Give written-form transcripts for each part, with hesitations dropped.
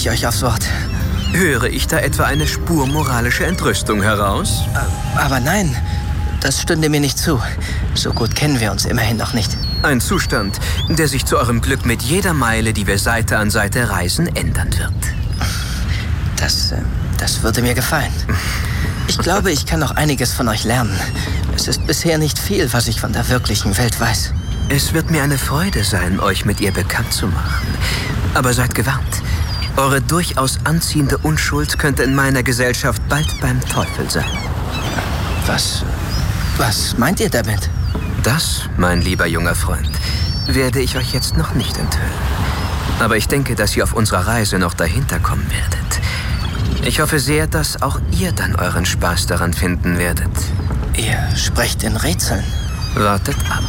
ich euch aufs Wort. Höre ich da etwa eine Spur moralische Entrüstung heraus? Aber nein, das stünde mir nicht zu. So gut kennen wir uns immerhin noch nicht. Ein Zustand, der sich zu eurem Glück mit jeder Meile, die wir Seite an Seite reisen, ändern wird. Das würde mir gefallen. Ich glaube, ich kann noch einiges von euch lernen. Es ist bisher nicht viel, was ich von der wirklichen Welt weiß. Es wird mir eine Freude sein, euch mit ihr bekannt zu machen. Aber seid gewarnt. Eure durchaus anziehende Unschuld könnte in meiner Gesellschaft bald beim Teufel sein. Was meint ihr damit? Das, mein lieber junger Freund, werde ich euch jetzt noch nicht enthüllen. Aber ich denke, dass ihr auf unserer Reise noch dahinter kommen werdet. Ich hoffe sehr, dass auch ihr dann euren Spaß daran finden werdet. Ihr sprecht in Rätseln. Wartet ab.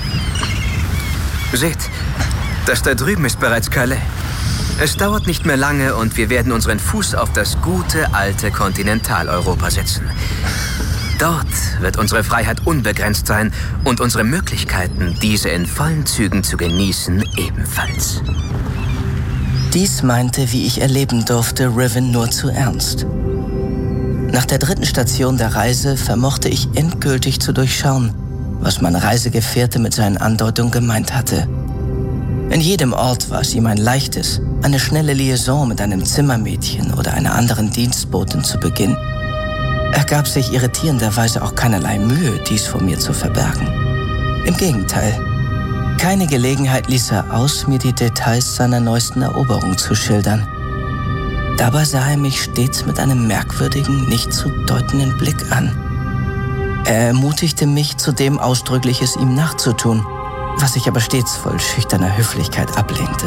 Seht, das da drüben ist bereits Calais. Es dauert nicht mehr lange und wir werden unseren Fuß auf das gute, alte Kontinentaleuropa setzen. Dort wird unsere Freiheit unbegrenzt sein und unsere Möglichkeiten, diese in vollen Zügen zu genießen, ebenfalls. Dies meinte, wie ich erleben durfte, Riven nur zu ernst. Nach der 3. Station der Reise vermochte ich endgültig zu durchschauen, was mein Reisegefährte mit seinen Andeutungen gemeint hatte. In jedem Ort war es ihm ein leichtes, eine schnelle Liaison mit einem Zimmermädchen oder einer anderen Dienstbotin zu beginnen. Er gab sich irritierenderweise auch keinerlei Mühe, dies vor mir zu verbergen. Im Gegenteil, keine Gelegenheit ließ er aus, mir die Details seiner neuesten Eroberung zu schildern. Dabei sah er mich stets mit einem merkwürdigen, nicht zu deutenden Blick an. Er ermutigte mich, zudem Ausdrückliches ihm nachzutun, was ich aber stets voll schüchterner Höflichkeit ablehnte.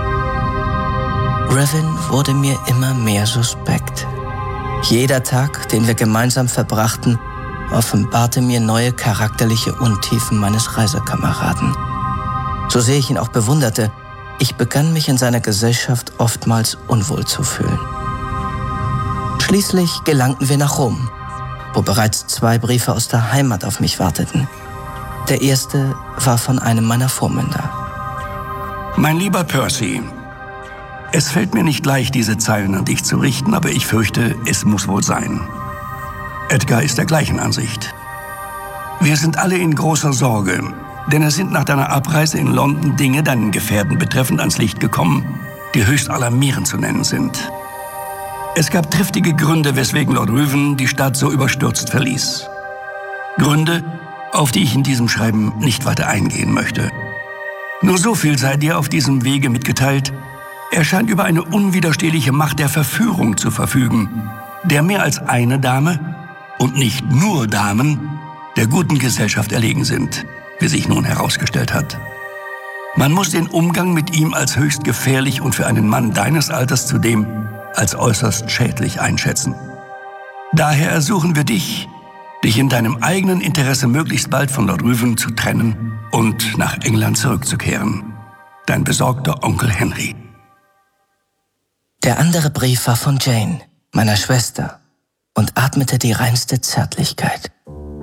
Riven wurde mir immer mehr suspekt. Jeder Tag, den wir gemeinsam verbrachten, offenbarte mir neue charakterliche Untiefen meines Reisekameraden. So sehr ich ihn auch bewunderte, ich begann mich in seiner Gesellschaft oftmals unwohl zu fühlen. Schließlich gelangten wir nach Rom, wo bereits 2 Briefe aus der Heimat auf mich warteten. Der erste war von einem meiner Vormünder. Mein lieber Percy, es fällt mir nicht leicht, diese Zeilen an dich zu richten, aber ich fürchte, es muss wohl sein. Edgar ist der gleichen Ansicht. Wir sind alle in großer Sorge, denn es sind nach deiner Abreise in London Dinge, deinen Gefährten betreffend, ans Licht gekommen, die höchst alarmierend zu nennen sind. Es gab triftige Gründe, weswegen Lord Ruthven die Stadt so überstürzt verließ. Gründe, auf die ich in diesem Schreiben nicht weiter eingehen möchte. Nur so viel sei dir auf diesem Wege mitgeteilt: Er scheint über eine unwiderstehliche Macht der Verführung zu verfügen, der mehr als eine Dame, und nicht nur Damen, der guten Gesellschaft erlegen sind, wie sich nun herausgestellt hat. Man muss den Umgang mit ihm als höchst gefährlich und für einen Mann deines Alters zudem als äußerst schädlich einschätzen. Daher ersuchen wir dich in deinem eigenen Interesse möglichst bald von Lord Ruthven zu trennen und nach England zurückzukehren. Dein besorgter Onkel Henry. Der andere Brief war von Jane, meiner Schwester, und atmete die reinste Zärtlichkeit.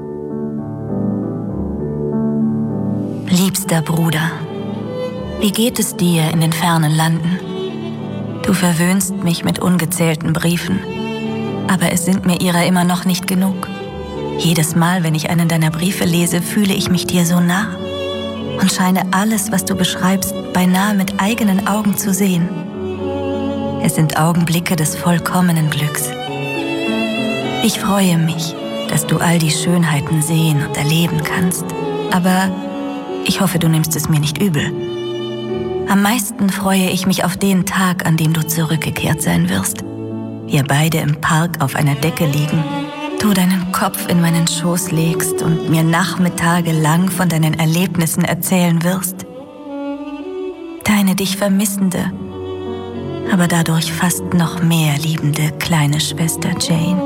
Liebster Bruder, wie geht es dir in den fernen Landen? Du verwöhnst mich mit ungezählten Briefen, aber es sind mir ihrer immer noch nicht genug. Jedes Mal, wenn ich einen deiner Briefe lese, fühle ich mich dir so nah und scheine alles, was du beschreibst, beinahe mit eigenen Augen zu sehen. Es sind Augenblicke des vollkommenen Glücks. Ich freue mich, dass du all die Schönheiten sehen und erleben kannst, aber ich hoffe, du nimmst es mir nicht übel. Am meisten freue ich mich auf den Tag, an dem du zurückgekehrt sein wirst. Wir beide im Park auf einer Decke liegen, du deinen Kopf in meinen Schoß legst und mir Nachmittage lang von deinen Erlebnissen erzählen wirst. Deine dich vermissende, aber dadurch fast noch mehr liebende kleine Schwester Jane.